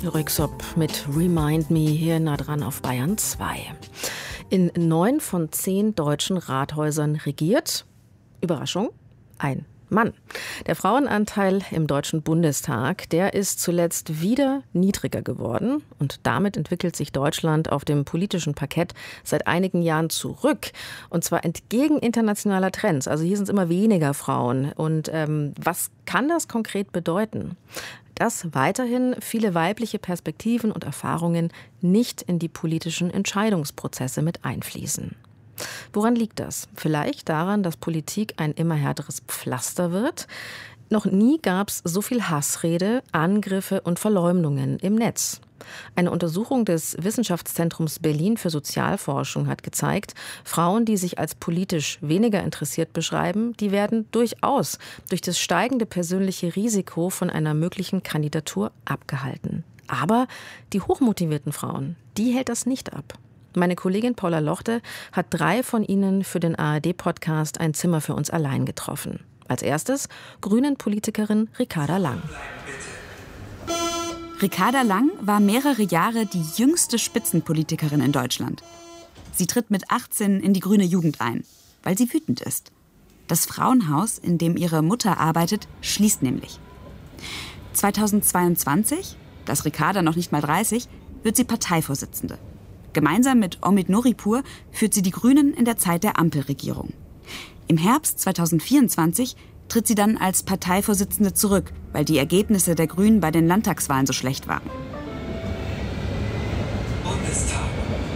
Rücksop mit Remind Me hier nah dran auf Bayern 2. In 9 von 10 deutschen Rathäusern regiert, Überraschung, ein Mann. Der Frauenanteil im Deutschen Bundestag, der ist zuletzt wieder niedriger geworden. Und damit entwickelt sich Deutschland auf dem politischen Parkett seit einigen Jahren zurück. Und zwar entgegen internationaler Trends. Also hier sind es immer weniger Frauen. Und was kann das konkret bedeuten? Dass weiterhin viele weibliche Perspektiven und Erfahrungen nicht in die politischen Entscheidungsprozesse mit einfließen. Woran liegt das? Vielleicht daran, dass Politik ein immer härteres Pflaster wird. Noch nie gab es so viel Hassrede, Angriffe und Verleumdungen im Netz. Eine Untersuchung des Wissenschaftszentrums Berlin für Sozialforschung hat gezeigt, Frauen, die sich als politisch weniger interessiert beschreiben, die werden durchaus durch das steigende persönliche Risiko von einer möglichen Kandidatur abgehalten. Aber die hochmotivierten Frauen, die hält das nicht ab. Meine Kollegin Paula Lochte hat 3 von ihnen für den ARD-Podcast Ein Zimmer für uns allein getroffen. Als erstes Grünen-Politikerin Ricarda Lang. Ricarda Lang war mehrere Jahre die jüngste Spitzenpolitikerin in Deutschland. Sie tritt mit 18 in die grüne Jugend ein, weil sie wütend ist. Das Frauenhaus, in dem ihre Mutter arbeitet, schließt nämlich. 2022, da ist Ricarda noch nicht mal 30, wird sie Parteivorsitzende. Gemeinsam mit Omid Nuripur führt sie die Grünen in der Zeit der Ampelregierung. Im Herbst 2024 tritt sie dann als Parteivorsitzende zurück, weil die Ergebnisse der Grünen bei den Landtagswahlen so schlecht waren. Bundestag.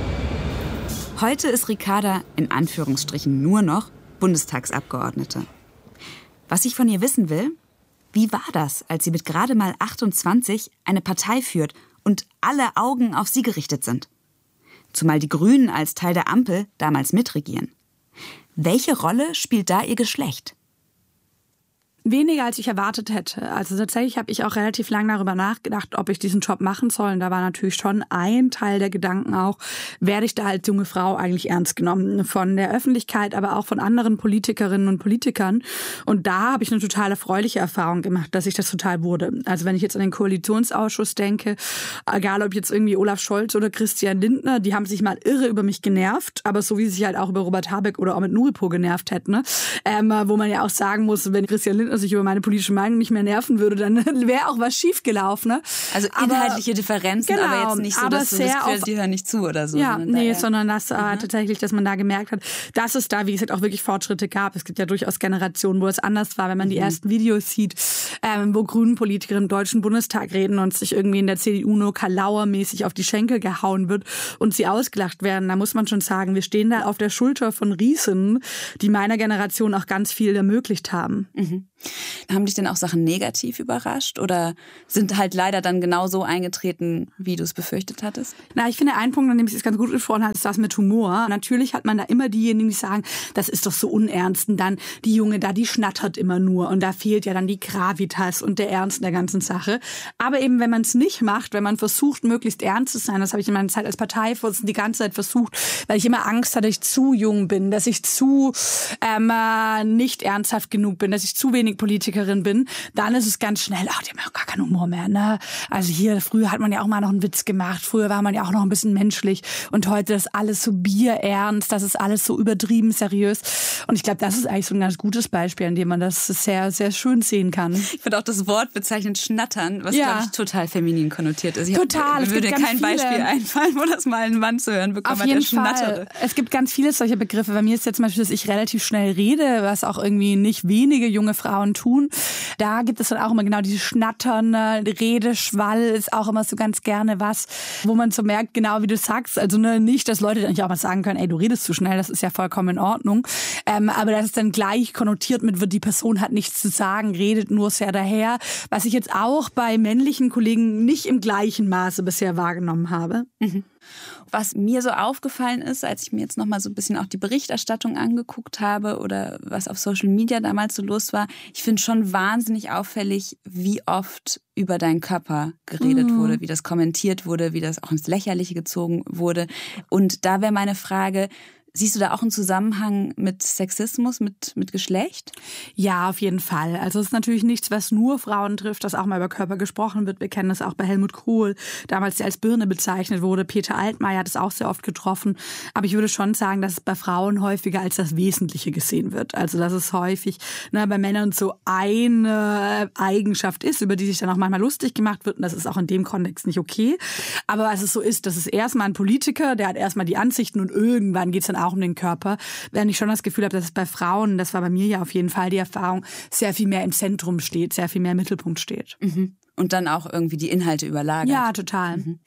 Heute ist Ricarda in Anführungsstrichen nur noch Bundestagsabgeordnete. Was ich von ihr wissen will, wie war das, als sie mit gerade mal 28 eine Partei führt und alle Augen auf sie gerichtet sind? Zumal die Grünen als Teil der Ampel damals mitregieren. Welche Rolle spielt da ihr Geschlecht? Weniger, als ich erwartet hätte. Also tatsächlich habe ich auch relativ lange darüber nachgedacht, ob ich diesen Job machen soll. Und da war natürlich schon ein Teil der Gedanken auch, werde ich da als junge Frau eigentlich ernst genommen? Von der Öffentlichkeit, aber auch von anderen Politikerinnen und Politikern. Und da habe ich eine total erfreuliche Erfahrung gemacht, dass ich das total wurde. Also wenn ich jetzt an den Koalitionsausschuss denke, egal ob jetzt irgendwie Olaf Scholz oder Christian Lindner, die haben sich mal irre über mich genervt, aber so wie sie sich halt auch über Robert Habeck oder auch mit Nuripur genervt hätten. Ne? Wo man ja auch sagen muss, wenn Christian Lindner sich über meine politische Meinung nicht mehr nerven würde, dann wäre auch was schiefgelaufen. Ne? Also inhaltliche Differenzen, genau, aber jetzt nicht so, dass die hören nicht zu oder so. Ja, sondern dass tatsächlich, dass man da gemerkt hat, dass es da, wie gesagt, auch wirklich Fortschritte gab. Es gibt ja durchaus Generationen, wo es anders war, wenn man die ersten Videos sieht, wo Grünen-Politikerinnen im Deutschen Bundestag reden und sich irgendwie in der CDU nur Karl-Lauer-mäßig auf die Schenkel gehauen wird und sie ausgelacht werden. Da muss man schon sagen, wir stehen da auf der Schulter von Riesen, die meiner Generation auch ganz viel ermöglicht haben. Mhm. Haben dich denn auch Sachen negativ überrascht oder sind halt leider dann genau so eingetreten, wie du es befürchtet hattest? Na, ich finde, ein Punkt, an dem ich es ganz gut gesprochen habe, ist das mit Humor. Natürlich hat man da immer diejenigen, die sagen, das ist doch so unernst. Und dann die Junge da, die schnattert immer nur. Und da fehlt ja dann die Gravitas und der Ernst in der ganzen Sache. Aber eben, wenn man es nicht macht, wenn man versucht, möglichst ernst zu sein, das habe ich in meiner Zeit als Parteivorsitzende die ganze Zeit versucht, weil ich immer Angst hatte, dass ich zu jung bin, dass ich zu nicht ernsthaft genug bin, dass ich zu wenig Politikerin bin, dann ist es ganz schnell, die haben ja gar keinen Humor mehr, ne? Also hier, früher hat man ja auch mal noch einen Witz gemacht, früher war man ja auch noch ein bisschen menschlich und heute ist alles so bierernst, das ist alles so übertrieben seriös und ich glaube, das ist eigentlich so ein ganz gutes Beispiel, an dem man das sehr, sehr schön sehen kann. Ich finde auch das Wort bezeichnet Schnattern, was glaube ich total feminin konnotiert ist. Mir würde kein Beispiel einfallen, wo das mal ein Mann zu hören bekommen hat, der schnattere. Es gibt ganz viele solche Begriffe. Bei mir ist jetzt zum Beispiel, dass ich relativ schnell rede, was auch irgendwie nicht wenige junge Frauen tun. Da gibt es dann auch immer genau diese schnatternde Redeschwall ist auch immer so ganz gerne was, wo man so merkt, genau wie du sagst, also nicht, dass Leute dann nicht auch mal sagen können, ey, du redest zu schnell, das ist ja vollkommen in Ordnung, aber dass es dann gleich konnotiert mit wird, die Person hat nichts zu sagen, redet nur sehr daher, was ich jetzt auch bei männlichen Kollegen nicht im gleichen Maße bisher wahrgenommen habe. Mhm. Was mir so aufgefallen ist, als ich mir jetzt nochmal so ein bisschen auch die Berichterstattung angeguckt habe oder was auf Social Media damals so los war, ich finde schon wahnsinnig auffällig, wie oft über deinen Körper geredet wurde, wie das kommentiert wurde, wie das auch ins Lächerliche gezogen wurde. Und da wäre meine Frage, Siehst du da auch einen Zusammenhang mit Sexismus, mit Geschlecht? Ja, auf jeden Fall. Also es ist natürlich nichts, was nur Frauen trifft, dass auch mal über Körper gesprochen wird. Wir kennen das auch bei Helmut Kohl, damals der als Birne bezeichnet wurde. Peter Altmaier hat es auch sehr oft getroffen. Aber ich würde schon sagen, dass es bei Frauen häufiger als das Wesentliche gesehen wird. Also dass es häufig bei Männern so eine Eigenschaft ist, über die sich dann auch manchmal lustig gemacht wird. Und das ist auch in dem Kontext nicht okay. Aber was es so ist, das ist erstmal ein Politiker, der hat erstmal die Ansichten und irgendwann geht es dann auch um den Körper, während ich schon das Gefühl habe, dass es bei Frauen, das war bei mir ja auf jeden Fall die Erfahrung, sehr viel mehr im Zentrum steht, sehr viel mehr im Mittelpunkt steht. Mhm. Und dann auch irgendwie die Inhalte überlagert. Ja, total. Mhm.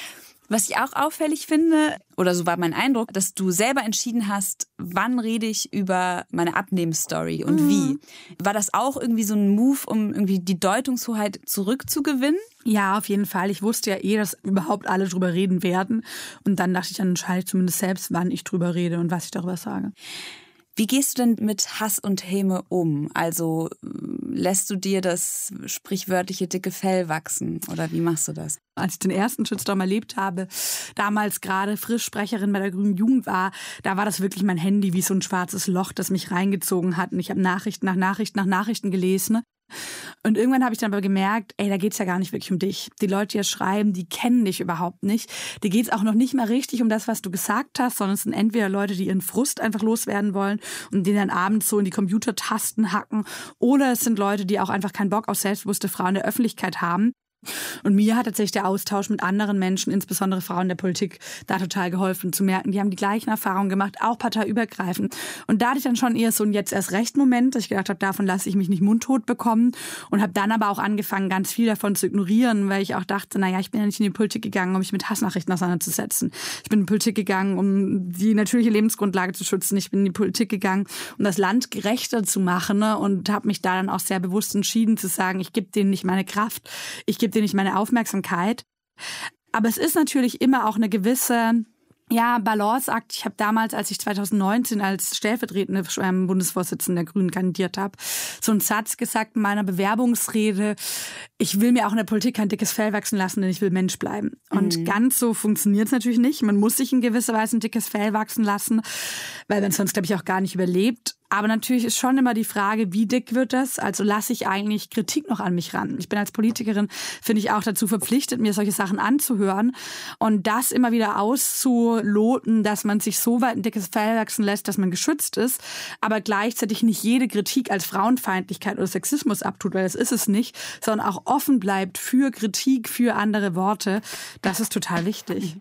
Was ich auch auffällig finde, oder so war mein Eindruck, dass du selber entschieden hast, wann rede ich über meine Abnehmstory und wie. War das auch irgendwie so ein Move, um irgendwie die Deutungshoheit zurückzugewinnen? Ja, auf jeden Fall. Ich wusste ja dass überhaupt alle drüber reden werden. Und dann dachte ich, dann entscheide ich zumindest selbst, wann ich drüber rede und was ich darüber sage. Wie gehst du denn mit Hass und Häme um? Also lässt du dir das sprichwörtliche dicke Fell wachsen oder wie machst du das? Als ich den ersten Shitstorm erlebt habe, damals gerade frisch Sprecherin bei der Grünen Jugend war, da war das wirklich mein Handy wie so ein schwarzes Loch, das mich reingezogen hat. Und ich habe Nachrichten nach Nachrichten nach Nachrichten gelesen. Und irgendwann habe ich dann aber gemerkt, da geht's ja gar nicht wirklich um dich. Die Leute, die ja schreiben, die kennen dich überhaupt nicht. Dir geht's auch noch nicht mal richtig um das, was du gesagt hast, sondern es sind entweder Leute, die ihren Frust einfach loswerden wollen und den dann abends so in die Computertasten hacken, oder es sind Leute, die auch einfach keinen Bock auf selbstbewusste Frauen der Öffentlichkeit haben. Und mir hat tatsächlich der Austausch mit anderen Menschen, insbesondere Frauen der Politik, da total geholfen, zu merken, die haben die gleichen Erfahrungen gemacht, auch parteiübergreifend. Und da hatte ich dann schon eher so ein Jetzt-erst-recht-Moment, dass ich gedacht habe, davon lasse ich mich nicht mundtot bekommen, und habe dann aber auch angefangen, ganz viel davon zu ignorieren, weil ich auch dachte, ich bin ja nicht in die Politik gegangen, um mich mit Hassnachrichten auseinanderzusetzen. Ich bin in die Politik gegangen, um die natürliche Lebensgrundlage zu schützen. Ich bin in die Politik gegangen, um das Land gerechter zu machen, und habe mich da dann auch sehr bewusst entschieden zu sagen, ich gebe denen nicht meine Kraft, ich gebe denen nicht meine Aufmerksamkeit. Aber es ist natürlich immer auch eine gewisse Balanceakt. Ich habe damals, als ich 2019 als stellvertretende Bundesvorsitzende der Grünen kandidiert habe, so einen Satz gesagt in meiner Bewerbungsrede: Ich will mir auch in der Politik kein dickes Fell wachsen lassen, denn ich will Mensch bleiben. Und ganz so funktioniert es natürlich nicht. Man muss sich in gewisser Weise ein dickes Fell wachsen lassen, weil man sonst, glaube ich, auch gar nicht überlebt. Aber natürlich ist schon immer die Frage, wie dick wird das? Also lasse ich eigentlich Kritik noch an mich ran? Ich bin als Politikerin, finde ich, auch dazu verpflichtet, mir solche Sachen anzuhören und das immer wieder auszuloten, dass man sich so weit ein dickes Fell wachsen lässt, dass man geschützt ist, aber gleichzeitig nicht jede Kritik als Frauenfeindlichkeit oder Sexismus abtut, weil das ist es nicht, sondern auch offen bleibt für Kritik, für andere Worte. Das ist total wichtig.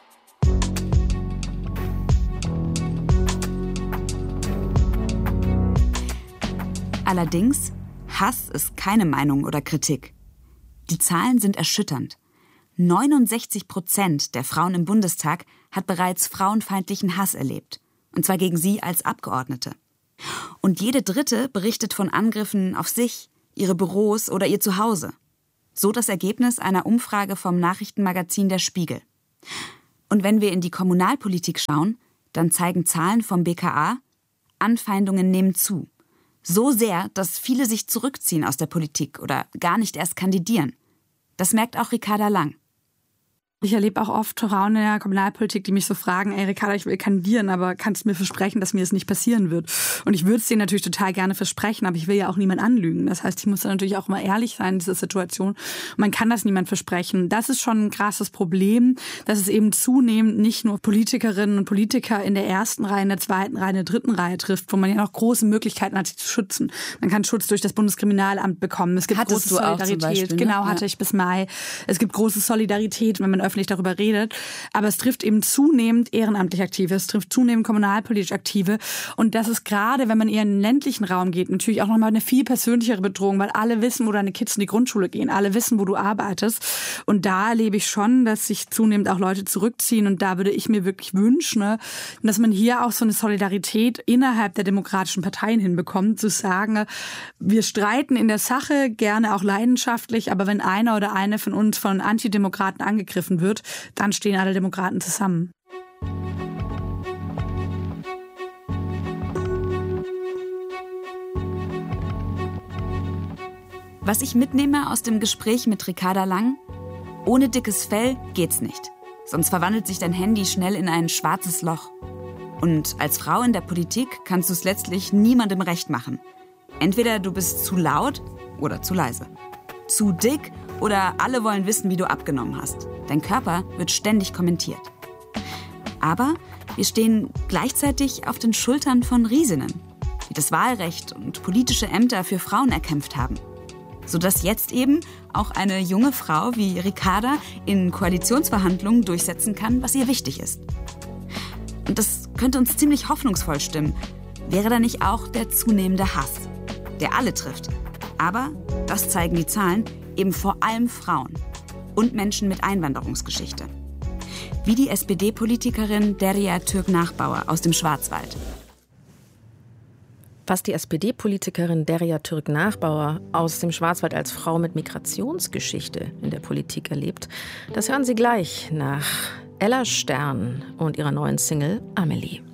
Allerdings, Hass ist keine Meinung oder Kritik. Die Zahlen sind erschütternd. 69% der Frauen im Bundestag hat bereits frauenfeindlichen Hass erlebt. Und zwar gegen sie als Abgeordnete. Und jede Dritte berichtet von Angriffen auf sich, ihre Büros oder ihr Zuhause. So das Ergebnis einer Umfrage vom Nachrichtenmagazin Der Spiegel. Und wenn wir in die Kommunalpolitik schauen, dann zeigen Zahlen vom BKA, Anfeindungen nehmen zu. So sehr, dass viele sich zurückziehen aus der Politik oder gar nicht erst kandidieren. Das merkt auch Ricarda Lang. Ich erlebe auch oft Frauen in der Kommunalpolitik, die mich so fragen: Ricarda, ich will kandidieren, aber kannst du mir versprechen, dass mir das nicht passieren wird? Und ich würde es denen natürlich total gerne versprechen, aber ich will ja auch niemand anlügen. Das heißt, ich muss da natürlich auch immer ehrlich sein in dieser Situation. Und man kann das niemand versprechen. Das ist schon ein krasses Problem, dass es eben zunehmend nicht nur Politikerinnen und Politiker in der ersten Reihe, in der zweiten Reihe, in der dritten Reihe trifft, wo man ja noch große Möglichkeiten hat, sich zu schützen. Man kann Schutz durch das Bundeskriminalamt bekommen. Es gibt große Solidarität. Beispiel, ne? Genau, hatte ich bis Mai. Es gibt große Solidarität, wenn man öffentlich darüber redet, aber es trifft eben zunehmend ehrenamtlich Aktive, es trifft zunehmend kommunalpolitisch Aktive, und das ist gerade, wenn man eher in den ländlichen Raum geht, natürlich auch nochmal eine viel persönlichere Bedrohung, weil alle wissen, wo deine Kids in die Grundschule gehen, alle wissen, wo du arbeitest, und da erlebe ich schon, dass sich zunehmend auch Leute zurückziehen, und da würde ich mir wirklich wünschen, dass man hier auch so eine Solidarität innerhalb der demokratischen Parteien hinbekommt, zu sagen, wir streiten in der Sache gerne auch leidenschaftlich, aber wenn einer oder eine von uns von Antidemokraten angegriffen wird, dann stehen alle Demokraten zusammen. Was ich mitnehme aus dem Gespräch mit Ricarda Lang: Ohne dickes Fell geht's nicht. Sonst verwandelt sich dein Handy schnell in ein schwarzes Loch. Und als Frau in der Politik kannst du es letztlich niemandem recht machen. Entweder du bist zu laut oder zu leise. Zu dick oder alle wollen wissen, wie du abgenommen hast. Dein Körper wird ständig kommentiert. Aber wir stehen gleichzeitig auf den Schultern von Riesinnen, die das Wahlrecht und politische Ämter für Frauen erkämpft haben. Sodass jetzt eben auch eine junge Frau wie Ricarda in Koalitionsverhandlungen durchsetzen kann, was ihr wichtig ist. Und das könnte uns ziemlich hoffnungsvoll stimmen. Wäre da nicht auch der zunehmende Hass, der alle trifft. Aber, das zeigen die Zahlen, eben vor allem Frauen und Menschen mit Einwanderungsgeschichte. Wie die SPD-Politikerin Derya Türk-Nachbauer aus dem Schwarzwald. Was die SPD-Politikerin Derya Türk-Nachbauer aus dem Schwarzwald als Frau mit Migrationsgeschichte in der Politik erlebt, das hören Sie gleich nach Ella Stern und ihrer neuen Single Amelie.